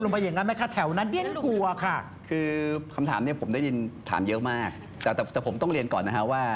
ลงไปอย่างนั้นไหมคะแถวนั้นเดี้ยนกลัวค่ะคือคำถามเนี่ยผมได้ยินถามเยอะมากแต่ผมต้องเรียนก่อนนะฮะว่า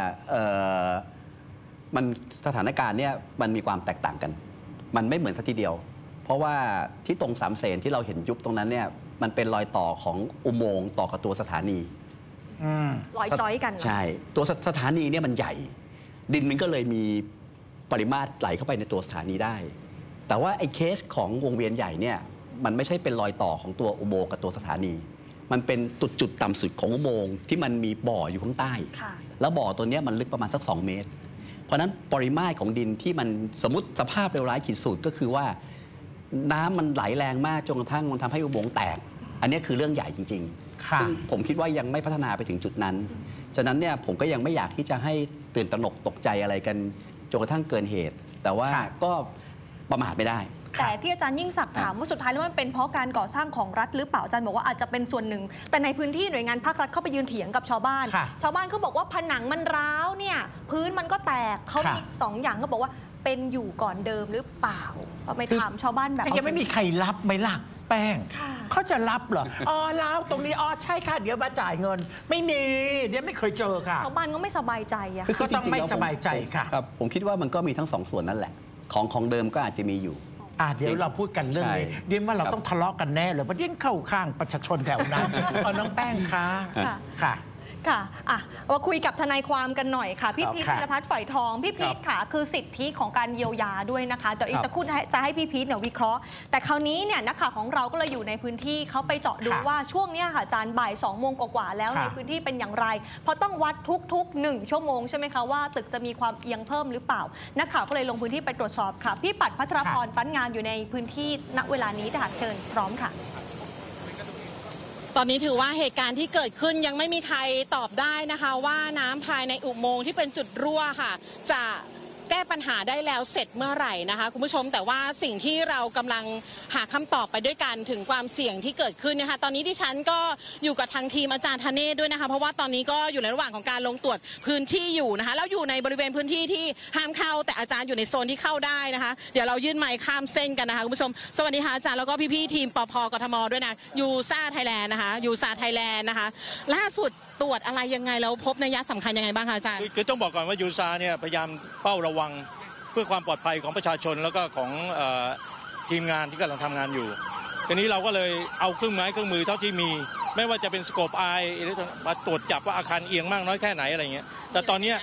มันสถานการณ์เนี่ยมันมีความแตกต่างกันมันไม่เหมือนสักทีเดียวเพราะว่าที่ตรงสามเสนที่เราเห็นยุบตรงนั้นเนี่ยมันเป็นรอยต่อของอุโมงค์ต่อกับตัวสถานีรอยจ้อยกันใช่ตัวสถานีเนี่ยมันใหญ่ดินมันก็เลยมีปริมาตรไหลเข้าไปในตัวสถานีได้แต่ว่าไอ้เคสของวงเวียนใหญ่เนี่ยมันไม่ใช่เป็นรอยต่อของตัวอุโมงค์กับตัวสถานีมันเป็นจุดต่ำสุดของอุโมงค์ที่มันมีบ่ออยู่ข้างใต้แล้วบ่อตัวนี้มันลึกประมาณสัก2 เมตรเพราะนั้นปริมาตรของดินที่มันสมมติสภาพเลวร้ายขีดสุดก็คือว่าน้ำมันไหลแรงมากจนกระทั่งมันทำให้อุโมงค์แตกอันนี้คือเรื่องใหญ่จริงๆซึ่งผมคิดว่ายังไม่พัฒนาไปถึงจุดนั้นฉะนั้นเนี่ยผมก็ยังไม่อยากที่จะให้ตื่นตระหนกตกใจอะไรกันจนกระทั่งเกินเหตุแต่ว่าก็ประมาทไม่ได้แต่ที่อาจารย์ยิ่งศักดิ์ถามว่าสุดท้ายแล้วมันเป็นเพราะการก่อสร้างของรัฐหรือเปล่าอาจารย์บอกว่าอาจจะเป็นส่วนหนึ่งแต่ในพื้นที่หน่วยงานภาครัฐเข้าไปยืนเถียงกับชาวบ้านเขาบอกว่าผนังมันร้าวเนี่ยพื้นมันก็แตกเขามี2 อย่างเขาบอกว่าเป็นอยู่ก่อนเดิมหรือเปล่าไปถามชาวบ้านแบบยังไม่มีใครรับไหมล่ะแป้งเขาจะรับเหรออ๋อแล้วตรงนี้อ๋อใช่ค่ะเดี๋ยวมาจ่ายเงินไม่มีเดี๋ยวไม่เคยเจอค่ะชาวบ้านก็ไม่สบายใจอะก็ต้องไม่สบายใจค่ะผมคิดว่ามันก็มีทั้ง2 ส่วนนั่นแหละของเดิมก็อาจจะมีอยู่เดี๋ยวเราพูดกันเรื่องนี้เดี๋ยวว่าเราต้องทะเลาะกันแน่เลยเพราะเดี๋ยวเข้าข้างประชาชนแถวนั้นน้องแป้งค่ะค่ะมาคุยกับทนายความกันหน่อยค่ะพี่พีชธีรพัฒน์ฝอยทองพี่พีชค่ะคือสิทธิของการเยียวยาด้วยนะคะเดี๋ยวอีกสักครู่จะให้พี่พีชเนี่ยวิเคราะห์แต่คราวนี้เนี่ยนักข่าวของเราก็เลยอยู่ในพื้นที่เขาไปเจาะดูว่าช่วงนี้ค่ะอาจารย์บ่าย2 โมงกว่าแล้วในพื้นที่เป็นอย่างไรเพราะต้องวัดทุก1 ชั่วโมงใช่ไหมคะว่าตึกจะมีความเอียงเพิ่มหรือเปล่านักข่าวก็เลยลงพื้นที่ไปตรวจสอบค่ะพี่ปัดพัทรพรปั้นงานอยู่ในพื้นที่ณเวลานี้ค่ะเชิญพร้อมค่ะตอนนี้ถือว่าเหตุการณ์ที่เกิดขึ้นยังไม่มีใครตอบได้นะคะว่าน้ำภายในอุโมงค์ที่เป็นจุดรั่วค่ะจะแก้ปัญหาได้แล้วเสร็จเมื่อไหร่นะคะคุณผู้ชมแต่ว่าสิ่งที่เรากำลังหาคำตอบไปด้วยกันถึงความเสี่ยงที่เกิดขึ้นนะคะตอนนี้ดิฉันก็อยู่กับทางทีมอาจารย์ธเนศด้วยนะคะเพราะว่าตอนนี้ก็อยู่ในระหว่างของการลงตรวจพื้นที่อยู่นะคะแล้วอยู่ในบริเวณพื้นที่ที่ห้ามเข้าแต่อาจารย์อยู่ในโซนที่เข้าได้นะคะเดี๋ยวเรายื่นไมค์ข้ามเส้นกันนะคะคุณผู้ชมสวัสดีค่ะอาจารย์แล้วก็พี่ๆทีมปภ.กทม.ด้วยนะยูซ่าไทยแลนด์นะคะยูซ่าไทยแลนด์นะคะล่าสุดตรวจอะไรยังไงแล้วพบนัยสำคัญยังไงบ้างคะอาจารย์คือต้องบอกก่อนว่ายูซ่าเนี่ยพยายามเฝ้าระวังเพื่อความปลอดภัยของประชาชนแล้วก็ของทีมงานที่กำลังทำงานอยู่ทีนี้เราก็เลยเอาเครื่องไม้เครื่องมือเท่าที่มีไม่ว่าจะเป็นสโคปไอมาตรวจจับว่าอาคารเอียงมากน้อยแค่ไหนอะไรเงี้ยแต่ตอนนี้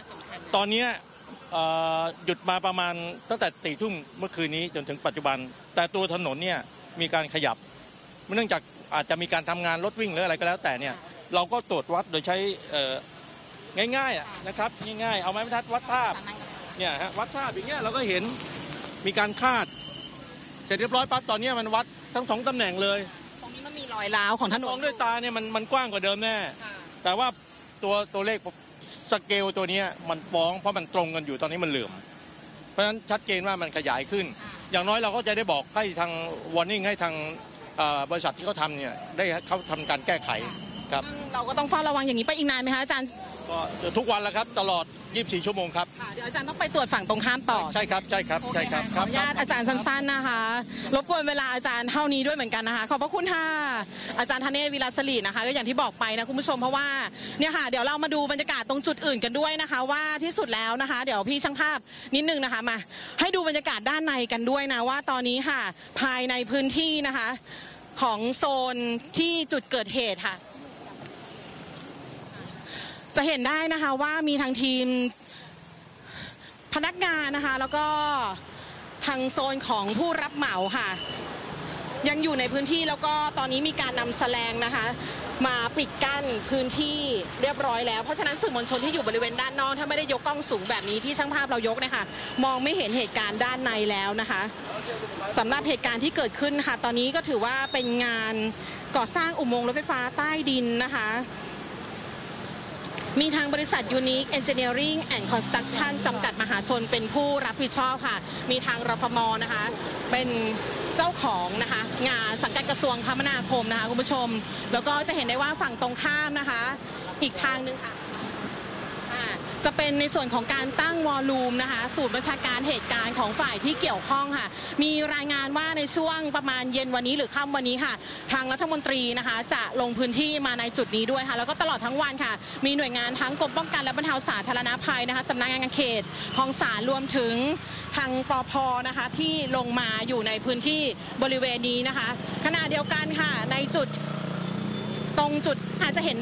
หยุดมาประมาณตั้งแต่4 ทุ่มเมื่อคืนนี้จนถึงปัจจุบันแต่ตัวถนนเนี่ยมีการขยับเนื่องจากอาจจะมีการทำงานรถวิ่งหรืออะไรก็แล้วแต่เนี่ยเราก็ตรวจวัดโดยใช้ง่ายๆนะครับง่ายๆเอาไม้บรรทัดวัดภาพเนี่ยฮะวัดภาพอย่างเงี้ยเราก็เห็นมีการคาดเสร็จเรียบร้อยปั๊บตอนนี้มันวัดทั้ง2 ตำแหน่งเลยตรงนี้มันมีรอยร้าวของถนนมองด้วยตาเนี่ยมันกว้างกว่าเดิมแน่แต่ว่าตัวเลขสเกลตัวนี้มันฟ้องเพราะมันตรงกันอยู่ตอนนี้มันเหลื่อมเพราะฉะนั้นชัดเจนว่ามันขยายขึ้นอย่างน้อยเราก็จะได้บอกให้ทาง warning ให้ทางบริษัทที่เขาทำเนี่ยได้เขาทำการแก้ไขครับซึ่งเราก็ต้องเฝ้าระวังอย่างนี้ไปอีกนานไหมคะอาจารย์ก็ทุกวันแล้วครับตลอด24 ชั่วโมงครับเดี๋ยวอาจารย์ต้องไปตรวจฝั่งตรงข้ามต่อใช่ครับขออนุญาตอาจารย์สั้นๆนะคะรบกวนเวลาอาจารย์เท่านี้ด้วยเหมือนกันนะคะขอบพระคุณค่ะอาจารย์ธเนศ วิลาศรีนะคะก็อย่างที่บอกไปนะคุณผู้ชมเพราะว่าเนี่ยค่ะเดี๋ยวเรามาดูบรรยากาศตรงจุดอื่นกันด้วยนะคะว่าที่สุดแล้วนะคะเดี๋ยวพี่ช่างภาพนิดนึงนะคะมาให้ดูบรรยากาศด้านในกันด้วยนะว่าตอนนี้ค่ะภายในพื้นที่นะคะของโซนที่จุดเกิดเหตุค่ะจะเห็นได้นะคะว่ามีทางทีมพนักงานนะคะแล้วก็ทางโซนของผู้รับเหมาค่ะยังอยู่ในพื้นที่แล้วก็ตอนนี้มีการนำแสลงนะคะมาปิดกั้นพื้นที่เรียบร้อยแล้วเพราะฉะนั้นสื่อมวลชนที่อยู่บริเวณด้านนอกถ้าไม่ได้ยกกล้องสูงแบบนี้ที่ช่างภาพเรายกนะคะมองไม่เห็นเหตุการณ์ด้านในแล้วนะคะสำหรับเหตุการณ์ที่เกิดขึ้นค่ะตอนนี้ก็ถือว่าเป็นงานก่อสร้างอุโมงค์รถไฟฟ้าใต้ดินนะคะมีทางบริษัท Unique Engineering and Construction จำกัดมหาชนเป็นผู้รับผิดชอบค่ะมีทางรฟม.นะคะเป็นเจ้าของนะคะงานสังกัดกระทรวงคมนาคมนะคะคุณผู้ชมแล้วก็จะเห็นได้ว่าฝั่งตรงข้ามนะคะอีกทางนึงค่ะจะเป็นในส่วนของการตั้งวอลลุ่มนะคะศูนย์บัญชาการเหตุการณ์ของฝ่ายที่เกี่ยวข้องค่ะมีรายงานว่าในช่วงประมาณเย็นวันนี้หรือค่ำวันนี้ค่ะทางรัฐมนตรีนะคะจะลงพื้นที่มาในจุดนี้ด้วยค่ะแล้วก็ตลอดทั้งวันค่ะมีหน่วยงานทั้งกรมป้องกันและบรรเทาสาธารณภัยนะคะสำนักงานเขตคลองสานรวมถึงทางปภนะคะที่ลงมาอยู่ในพื้นที่บริเวณนี้นะคะขณะเดียวกันค่ะในจุดตรงจุดอาจจะเห็น